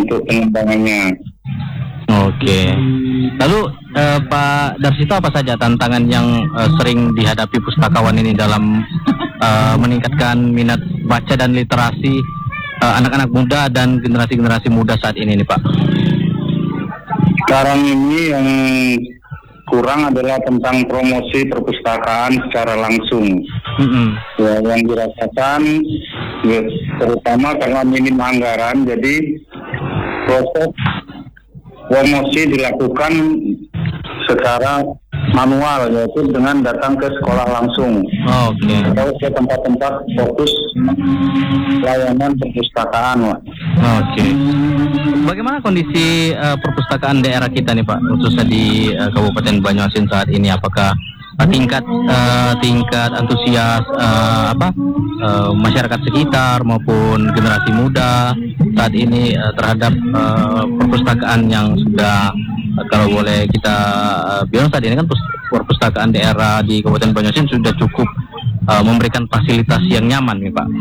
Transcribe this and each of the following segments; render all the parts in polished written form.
untuk pengembangannya. Oke. Lalu Pak Darsito, apa saja tantangan yang sering dihadapi pustakawan ini dalam meningkatkan minat baca dan literasi anak-anak muda dan generasi-generasi muda saat ini nih Pak? Sekarang ini yang kurang adalah tentang promosi perpustakaan secara langsung. Ya, yang dirasakan ya, terutama karena minim anggaran, jadi proses promosi dilakukan secara manual, yaitu dengan datang ke sekolah langsung. Atau ke tempat-tempat fokus layanan perpustakaan, Pak. Bagaimana kondisi perpustakaan daerah kita nih Pak, khususnya di Kabupaten Banyuasin saat ini? Apakah tingkat antusias masyarakat sekitar maupun generasi muda saat ini terhadap perpustakaan yang sudah, kalau boleh kita bilang saat ini kan perpustakaan daerah di Kabupaten Banyuasin sudah cukup memberikan fasilitas yang nyaman nih Pak?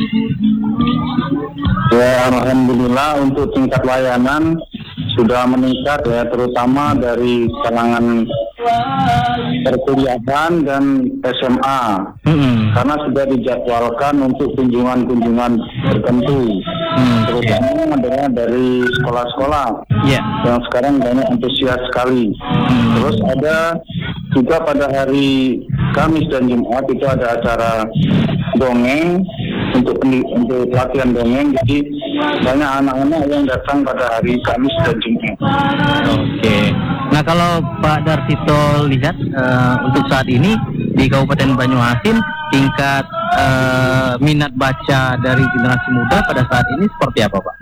Ya, alhamdulillah untuk tingkat layanan sudah meningkat ya, terutama dari kalangan perkuliahan dan SMA, karena sudah dijadwalkan untuk kunjungan-kunjungan tertentu, terutama adalah dari sekolah-sekolah yang sekarang banyak antusias sekali. Terus ada juga pada hari Kamis dan Jumat itu ada acara dongeng untuk pelatihan dongeng, jadi banyak anak-anak yang datang pada hari Kamis dan Jumat. Nah, kalau Pak Darsito lihat untuk saat ini di Kabupaten Banyuasin, tingkat minat baca dari generasi muda pada saat ini seperti apa Pak?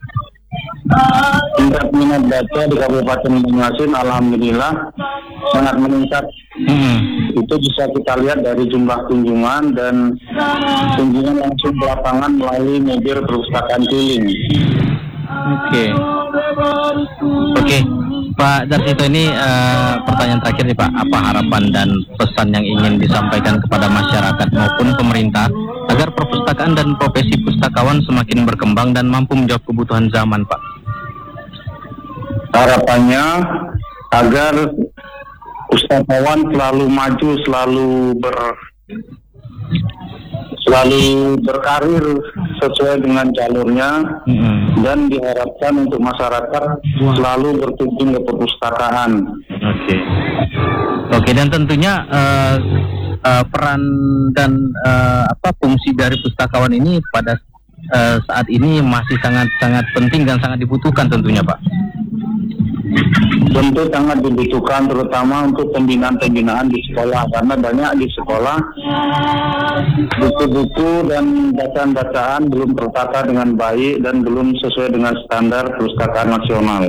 Tingkat minat baca di Kabupaten Banyuasin alhamdulillah sangat meningkat. Itu bisa kita lihat dari jumlah kunjungan dan kunjungan langsung ke lapangan melalui mobil perpustakaan keliling. Oke, Pak Darsito, ini pertanyaan terakhir nih Pak. Apa harapan dan pesan yang ingin disampaikan kepada masyarakat maupun pemerintah agar perpustakaan dan profesi pustakawan semakin berkembang dan mampu menjawab kebutuhan zaman Pak? Harapannya agar pustakawan selalu maju, selalu berkarir sesuai dengan jalurnya, dan diharapkan untuk masyarakat selalu berkunjung ke perpustakaan. Oke, dan tentunya peran dan fungsi dari pustakawan ini pada saat ini masih sangat penting dan sangat dibutuhkan tentunya Pak. Tentu sangat dibutuhkan, terutama untuk pembinaan-pembinaan di sekolah, karena banyak di sekolah buku-buku dan bacaan-bacaan belum tertata dengan baik dan belum sesuai dengan standar perpustakaan nasional.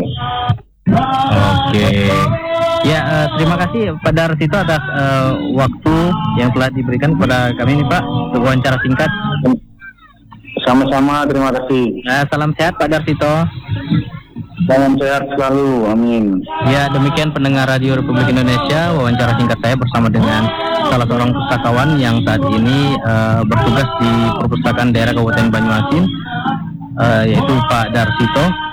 Ya, terima kasih Pak Darsito atas waktu yang telah diberikan kepada kami nih Pak untuk wawancara singkat. Sama-sama, terima kasih. Salam sehat Pak Darsito. Salam sehat selalu, amin. Ya, demikian pendengar Radio Republik Indonesia, wawancara singkat saya bersama dengan salah seorang pustakawan yang saat ini bertugas di perpustakaan daerah Kabupaten Banyuasin, yaitu Pak Darsito.